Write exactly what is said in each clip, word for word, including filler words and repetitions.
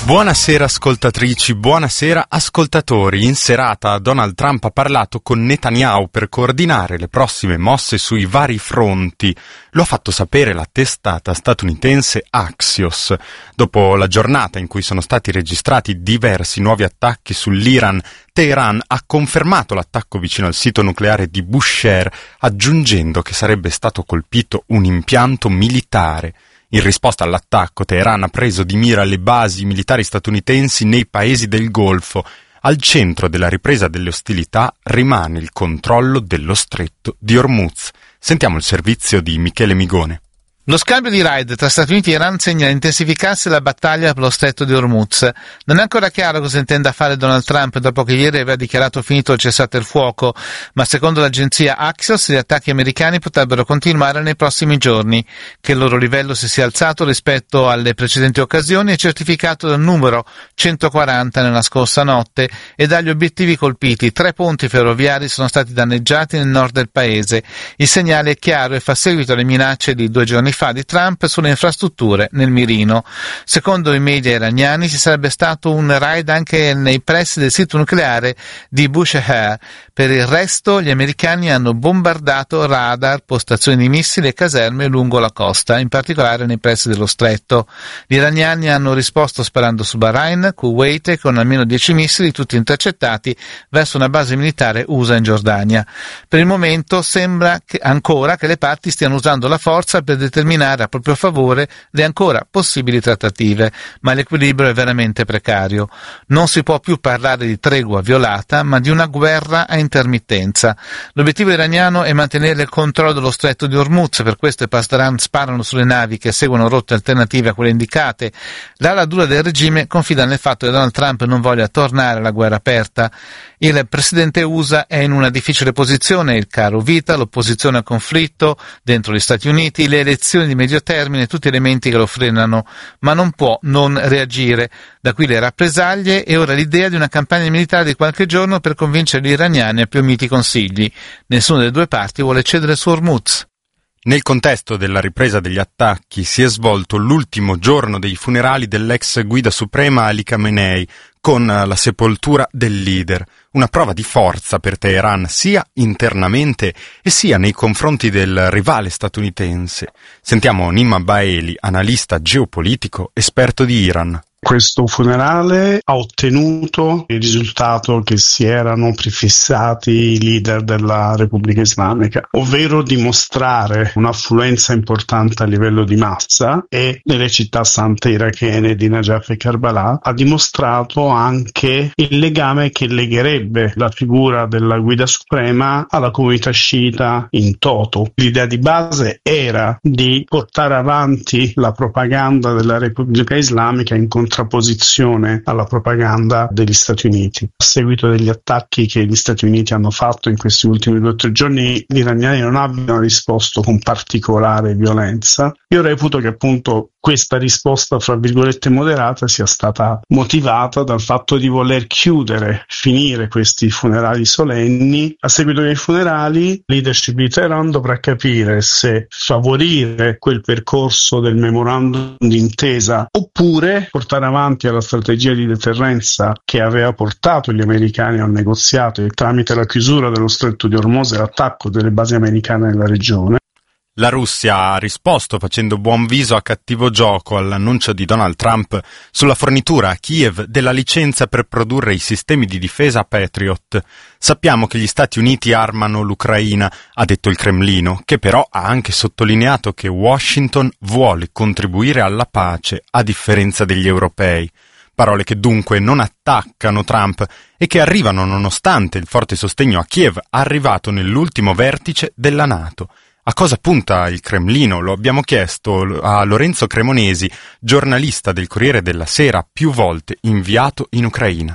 Buonasera ascoltatrici, buonasera ascoltatori. In serata Donald Trump ha parlato con Netanyahu per coordinare le prossime mosse sui vari fronti. Lo ha fatto sapere la testata statunitense Axios. Dopo la giornata in cui sono stati registrati diversi nuovi attacchi sull'Iran, Teheran ha confermato l'attacco vicino al sito nucleare di Bushehr, aggiungendo che sarebbe stato colpito un impianto militare. In risposta all'attacco, Teheran ha preso di mira le basi militari statunitensi nei paesi del Golfo. Al centro della ripresa delle ostilità rimane il controllo dello stretto di Hormuz. Sentiamo il servizio di Michele Migone. Lo scambio di raid tra Stati Uniti e Iran segna l'intensificarsi della battaglia per lo stretto di Hormuz. Non è ancora chiaro cosa intenda fare Donald Trump dopo che ieri aveva dichiarato finito il cessate il fuoco, ma secondo l'agenzia Axios gli attacchi americani potrebbero continuare nei prossimi giorni. Che il loro livello si sia alzato rispetto alle precedenti occasioni è certificato dal numero centoquaranta nella scorsa notte e dagli obiettivi colpiti. Tre ponti ferroviari sono stati danneggiati nel nord del paese. Il segnale è chiaro e fa seguito alle minacce di due giorni fa di Trump sulle infrastrutture nel mirino. Secondo i media iraniani ci sarebbe stato un raid anche nei pressi del sito nucleare di Bushehr. Per il resto gli americani hanno bombardato radar, postazioni di missili e caserme lungo la costa, in particolare nei pressi dello stretto. Gli iraniani hanno risposto sparando su Bahrain, Kuwait e con almeno dieci missili, tutti intercettati verso una base militare U S A in Giordania. Per il momento sembra che ancora che le parti stiano usando la forza per determinare a proprio favore le ancora possibili trattative, ma l'equilibrio è veramente precario. Non si può più parlare di tregua violata, ma di una guerra a intermittenza. L'obiettivo iraniano è mantenere il controllo dello stretto di Hormuz, per questo i Pasdaran sparano sulle navi che seguono rotte alternative a quelle indicate. L'ala dura del regime confida nel fatto che Donald Trump non voglia tornare alla guerra aperta. Il presidente U S A è in una difficile posizione, il caro vita, l'opposizione al conflitto dentro gli Stati Uniti, le elezioni di medio termine, tutti elementi che lo frenano, ma non può non reagire. Da qui le rappresaglie e ora l'idea di una campagna militare di qualche giorno per convincere gli iraniani a più miti consigli. Nessuna delle due parti vuole cedere su Hormuz. Nel contesto della ripresa degli attacchi si è svolto l'ultimo giorno dei funerali dell'ex guida suprema Ali Khamenei, con la sepoltura del leader, una prova di forza per Teheran sia internamente e sia nei confronti del rivale statunitense. Sentiamo Nima Baeli, analista geopolitico, esperto di Iran. Questo funerale ha ottenuto il risultato che si erano prefissati i leader della Repubblica Islamica, ovvero dimostrare un'affluenza importante a livello di massa, e nelle città sante irachene di Najaf e Karbala ha dimostrato anche il legame che legherebbe la figura della guida suprema alla comunità sciita in toto. L'idea di base era di portare avanti la propaganda della Repubblica Islamica in contrapposizione alla propaganda degli Stati Uniti. A seguito degli attacchi che gli Stati Uniti hanno fatto in questi ultimi due o tre giorni, gli iraniani non abbiano risposto con particolare violenza. Io reputo che appunto questa risposta, fra virgolette, moderata sia stata motivata dal fatto di voler chiudere, finire questi funerali solenni. A seguito dei funerali, la leadership di Teheran dovrà capire se favorire quel percorso del memorandum d'intesa oppure portare avanti alla strategia di deterrenza che aveva portato gli americani al negoziato e tramite la chiusura dello stretto di Hormuz e l'attacco delle basi americane nella regione. La Russia ha risposto facendo buon viso a cattivo gioco all'annuncio di Donald Trump sulla fornitura a Kiev della licenza per produrre i sistemi di difesa Patriot. Sappiamo che gli Stati Uniti armano l'Ucraina, ha detto il Cremlino, che però ha anche sottolineato che Washington vuole contribuire alla pace a differenza degli europei. Parole che dunque non attaccano Trump e che arrivano nonostante il forte sostegno a Kiev arrivato nell'ultimo vertice della NATO. A cosa punta il Cremlino? Lo abbiamo chiesto a Lorenzo Cremonesi, giornalista del Corriere della Sera, più volte inviato in Ucraina.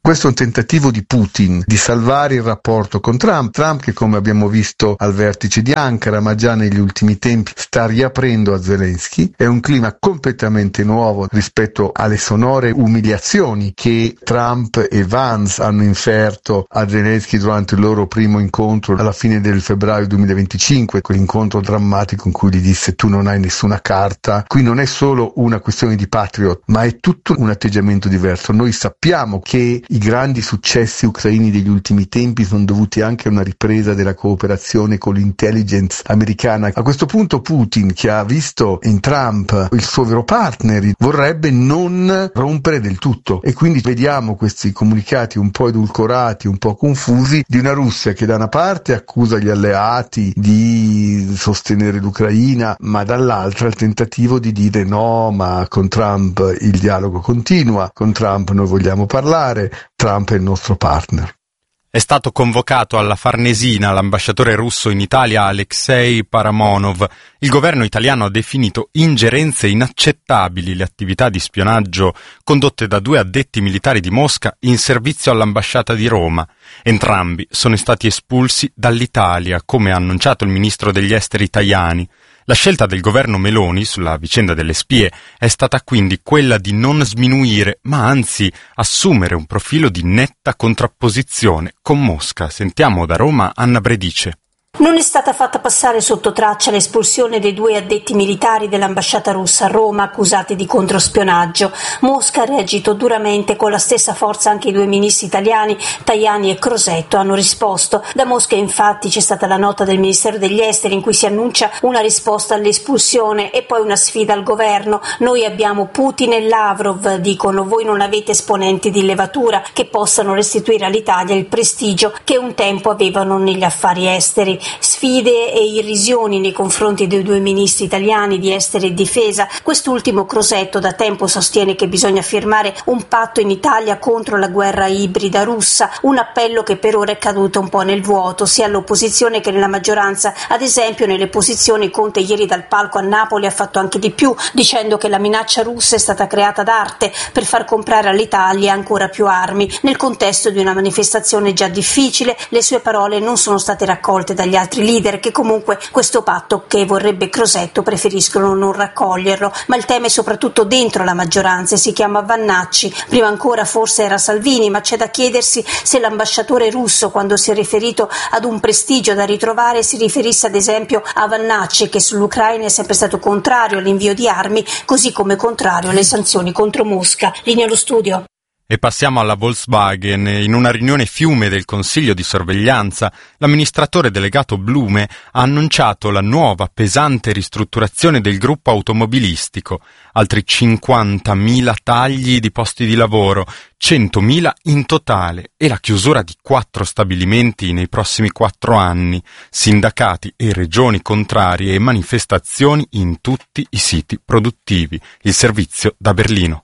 Questo è un tentativo di Putin di salvare il rapporto con Trump, Trump che, come abbiamo visto al vertice di Ankara, ma già negli ultimi tempi, sta riaprendo a Zelensky. È un clima completamente nuovo rispetto alle sonore umiliazioni che Trump e Vance hanno inferto a Zelensky durante il loro primo incontro alla fine del febbraio duemilaventicinque, quell'incontro drammatico in cui gli disse: tu non hai nessuna carta. Qui non è solo una questione di patriot, ma è tutto un atteggiamento diverso. Noi sappiamo che i grandi successi ucraini degli ultimi tempi sono dovuti anche a una ripresa della cooperazione con l'intelligence americana. A questo punto Putin, che ha visto in Trump il suo vero partner, vorrebbe non rompere del tutto, e quindi vediamo questi comunicati un po' edulcorati, un po' confusi, di una Russia che da una parte accusa gli alleati di sostenere l'Ucraina, ma dall'altra il tentativo di dire: no, ma con Trump il dialogo continua, con Trump noi vogliamo parlare, Trump è il nostro partner. È stato convocato alla Farnesina l'ambasciatore russo in Italia Alexei Paramonov. Il governo italiano ha definito ingerenze inaccettabili le attività di spionaggio condotte da due addetti militari di Mosca in servizio all'ambasciata di Roma. Entrambi sono stati espulsi dall'Italia, come ha annunciato il ministro degli esteri Tajani. La scelta del governo Meloni sulla vicenda delle spie è stata quindi quella di non sminuire, ma anzi assumere un profilo di netta contrapposizione con Mosca. Sentiamo da Roma Anna Bredice. Non è stata fatta passare sotto traccia l'espulsione dei due addetti militari dell'ambasciata russa a Roma accusati di controspionaggio. Mosca ha reagito duramente, con la stessa forza anche i due ministri italiani, Tajani e Crosetto, hanno risposto. Da Mosca infatti c'è stata la nota del Ministero degli Esteri in cui si annuncia una risposta all'espulsione e poi una sfida al governo. Noi abbiamo Putin e Lavrov, dicono, voi non avete esponenti di levatura che possano restituire all'Italia il prestigio che un tempo avevano negli affari esteri. Sfide e irrisioni nei confronti dei due ministri italiani di esteri e difesa. Quest'ultimo, Crosetto, da tempo sostiene che bisogna firmare un patto in Italia contro la guerra ibrida russa, un appello che per ora è caduto un po' nel vuoto, sia all'opposizione che nella maggioranza. Ad esempio, nelle posizioni Conte ieri dal palco a Napoli ha fatto anche di più, dicendo che la minaccia russa è stata creata d'arte per far comprare all'Italia ancora più armi. Nel contesto di una manifestazione già difficile, le sue parole non sono state raccolte dagli altri leader, che comunque questo patto, che vorrebbe Crosetto, preferiscono non raccoglierlo. Ma il tema è soprattutto dentro la maggioranza e si chiama Vannacci. Prima ancora forse era Salvini, ma c'è da chiedersi se l'ambasciatore russo, quando si è riferito ad un prestigio da ritrovare, si riferisse ad esempio a Vannacci, che sull'Ucraina è sempre stato contrario all'invio di armi, così come contrario alle sanzioni contro Mosca. Linea allo studio. E passiamo alla Volkswagen. In una riunione fiume del Consiglio di sorveglianza, l'amministratore delegato Blume ha annunciato la nuova pesante ristrutturazione del gruppo automobilistico, altri cinquantamila tagli di posti di lavoro, centomila in totale, e la chiusura di quattro stabilimenti nei prossimi quattro anni, sindacati e regioni contrarie e manifestazioni in tutti i siti produttivi. Il servizio da Berlino.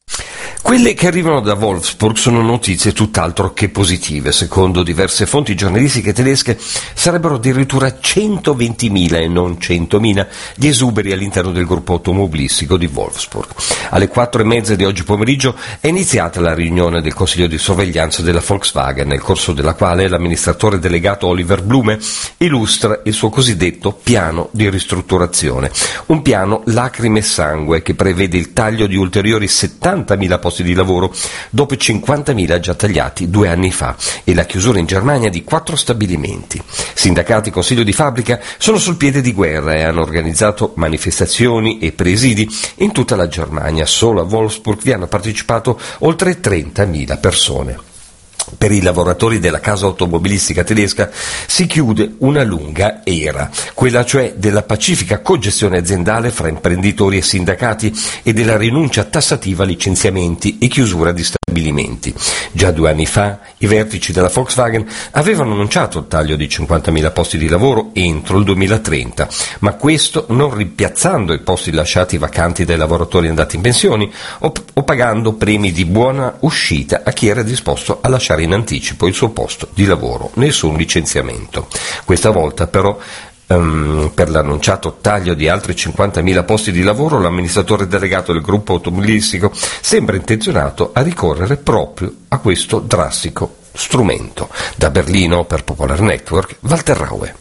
Quelle che arrivano da Wolfsburg sono notizie tutt'altro che positive. Secondo diverse fonti giornalistiche tedesche sarebbero addirittura centoventimila e non centomila gli esuberi all'interno del gruppo automobilistico di Wolfsburg. Alle quattro e mezza di oggi pomeriggio è iniziata la riunione del Consiglio di sorveglianza della Volkswagen, nel corso della quale l'amministratore delegato Oliver Blume illustra il suo cosiddetto piano di ristrutturazione. Un piano lacrime e sangue che prevede il taglio di ulteriori settantamila posti di lavoro dopo i cinquantamila già tagliati due anni fa e la chiusura in Germania di quattro stabilimenti. Sindacati e consiglio di fabbrica sono sul piede di guerra e hanno organizzato manifestazioni e presidi in tutta la Germania. Solo a Wolfsburg vi hanno partecipato oltre trentamila persone. Per i lavoratori della casa automobilistica tedesca si chiude una lunga era, quella cioè della pacifica cogestione aziendale fra imprenditori e sindacati e della rinuncia tassativa a licenziamenti e chiusura di stabilimenti. Già due anni fa i vertici della Volkswagen avevano annunciato il taglio di cinquantamila posti di lavoro entro il duemilatrenta, ma questo non rimpiazzando i posti lasciati vacanti dai lavoratori andati in pensioni o, o pagando premi di buona uscita a chi era disposto a lasciare in anticipo il suo posto di lavoro. Nessun licenziamento. Questa volta però Um, per l'annunciato taglio di altri cinquantamila posti di lavoro, l'amministratore delegato del gruppo automobilistico sembra intenzionato a ricorrere proprio a questo drastico strumento. Da Berlino, per Popolar Network, Walter Raue.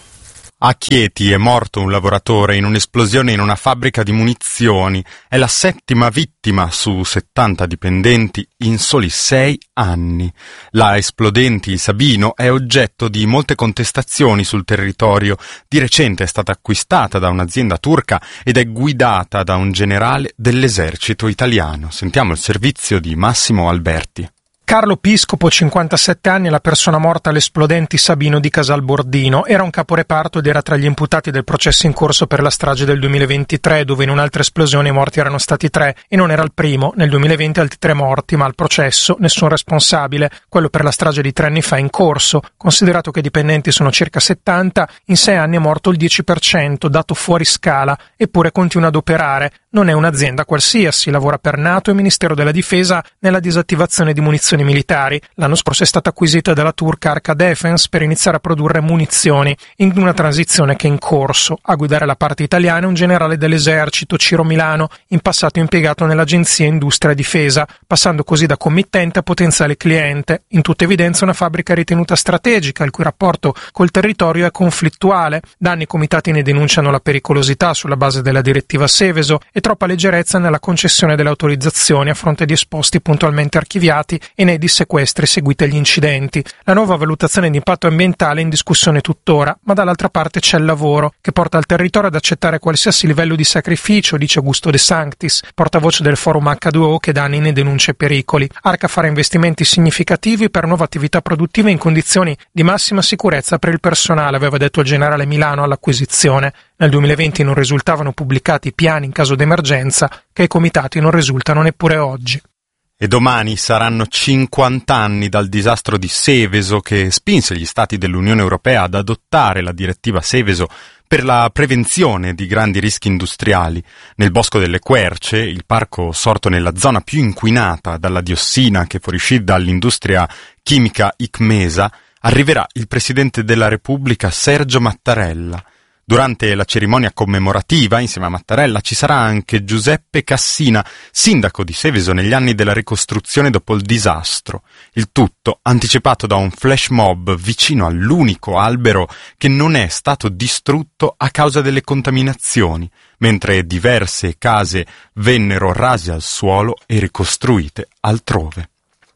A Chieti è morto un lavoratore in un'esplosione in una fabbrica di munizioni. È la settima vittima su settanta dipendenti in soli sei anni. La Esplodenti Sabino è oggetto di molte contestazioni sul territorio. Di recente è stata acquistata da un'azienda turca ed è guidata da un generale dell'esercito italiano. Sentiamo il servizio di Massimo Alberti. Carlo Piscopo, cinquantasette anni, è la persona morta all'Esplodenti Sabino di Casalbordino. Era un caporeparto ed era tra gli imputati del processo in corso per la strage del duemilaventitré, dove in un'altra esplosione i morti erano stati tre, e non era il primo. Nel duemilaventi altri tre morti, ma al processo nessun responsabile. Quello per la strage di tre anni fa è in corso. Considerato che i dipendenti sono circa settanta, in sei anni è morto il dieci per cento, dato fuori scala, eppure continua ad operare. Non è un'azienda qualsiasi, lavora per NATO e Ministero della Difesa nella disattivazione di munizioni militari. L'anno scorso è stata acquisita dalla turca Arca Defense per iniziare a produrre munizioni, in una transizione che è in corso. A guidare la parte italiana è un generale dell'esercito, Ciro Milano, in passato impiegato nell'agenzia Industria e Difesa, passando così da committente a potenziale cliente. In tutta evidenza una fabbrica ritenuta strategica, il cui rapporto col territorio è conflittuale. Da anni i comitati ne denunciano la pericolosità sulla base della direttiva Seveso e troppa leggerezza nella concessione delle autorizzazioni a fronte di esposti puntualmente archiviati e nei dissequestri seguiti agli incidenti. La nuova valutazione di impatto ambientale è in discussione tuttora, ma dall'altra parte c'è il lavoro, che porta il territorio ad accettare qualsiasi livello di sacrificio, dice Augusto De Sanctis, portavoce del forum acca due o che da anni ne denuncia i pericoli. Arca farà investimenti significativi per nuove attività produttive in condizioni di massima sicurezza per il personale, aveva detto il generale Milano all'acquisizione. Nel duemilaventi non risultavano pubblicati piani in caso d'emergenza, che ai comitati non risultano neppure oggi. E domani saranno cinquanta anni dal disastro di Seveso che spinse gli Stati dell'Unione Europea ad adottare la direttiva Seveso per la prevenzione di grandi rischi industriali. Nel Bosco delle Querce, il parco sorto nella zona più inquinata dalla diossina che fuoriuscì dall'industria chimica Icmesa, arriverà il Presidente della Repubblica Sergio Mattarella. Durante la cerimonia commemorativa, insieme a Mattarella, ci sarà anche Giuseppe Cassina, sindaco di Seveso negli anni della ricostruzione dopo il disastro. Il tutto anticipato da un flash mob vicino all'unico albero che non è stato distrutto a causa delle contaminazioni, mentre diverse case vennero rase al suolo e ricostruite altrove.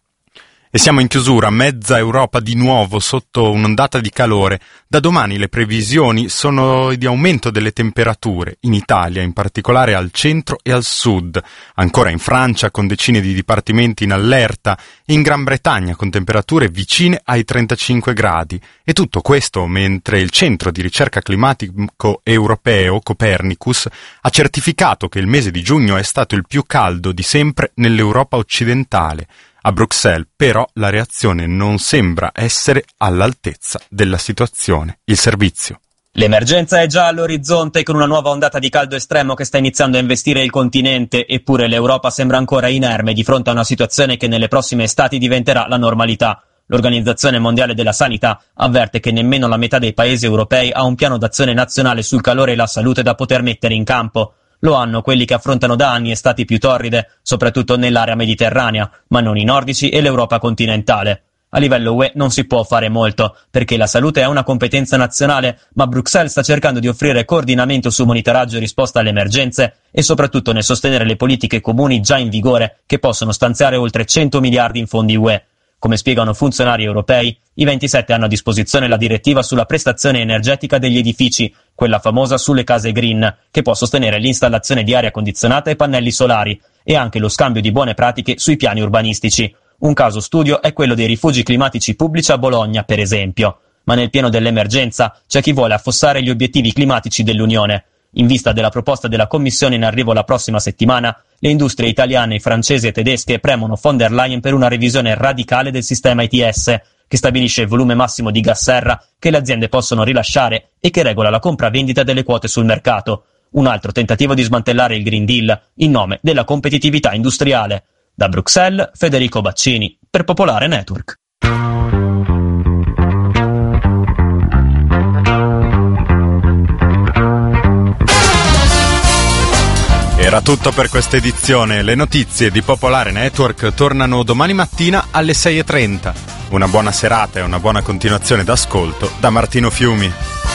E siamo in chiusura, mezza Europa di nuovo sotto un'ondata di calore. Da domani le previsioni sono di aumento delle temperature, in Italia, in particolare al centro e al sud, ancora in Francia con decine di dipartimenti in allerta, in Gran Bretagna con temperature vicine ai trentacinque gradi. E tutto questo mentre il centro di ricerca climatico europeo, Copernicus, ha certificato che il mese di giugno è stato il più caldo di sempre nell'Europa occidentale. A Bruxelles, però, la reazione non sembra essere all'altezza della situazione. Il servizio. L'emergenza è già all'orizzonte con una nuova ondata di caldo estremo che sta iniziando a investire il continente, eppure l'Europa sembra ancora inerme di fronte a una situazione che nelle prossime estati diventerà la normalità. L'Organizzazione Mondiale della Sanità avverte che nemmeno la metà dei paesi europei ha un piano d'azione nazionale sul calore e la salute da poter mettere in campo. Lo hanno quelli che affrontano da anni estati più torride, soprattutto nell'area mediterranea, ma non i nordici e l'Europa continentale. A livello U E non si può fare molto, perché la salute è una competenza nazionale, ma Bruxelles sta cercando di offrire coordinamento su monitoraggio e risposta alle emergenze e soprattutto nel sostenere le politiche comuni già in vigore, che possono stanziare oltre cento miliardi in fondi U E. Come spiegano funzionari europei, i ventisette hanno a disposizione la direttiva sulla prestazione energetica degli edifici, quella famosa sulle case green, che può sostenere l'installazione di aria condizionata e pannelli solari, e anche lo scambio di buone pratiche sui piani urbanistici. Un caso studio è quello dei rifugi climatici pubblici a Bologna, per esempio. Ma nel pieno dell'emergenza c'è chi vuole affossare gli obiettivi climatici dell'Unione. In vista della proposta della Commissione in arrivo la prossima settimana, le industrie italiane, francesi e tedesche premono von der Leyen per una revisione radicale del sistema E T S, che stabilisce il volume massimo di gas serra che le aziende possono rilasciare e che regola la compravendita delle quote sul mercato. Un altro tentativo di smantellare il Green Deal in nome della competitività industriale. Da Bruxelles, Federico Baccini, per Popolare Network. Era tutto per questa edizione. Le notizie di Popolare Network tornano domani mattina alle sei e trenta. Una buona serata e una buona continuazione d'ascolto da Martino Fiumi.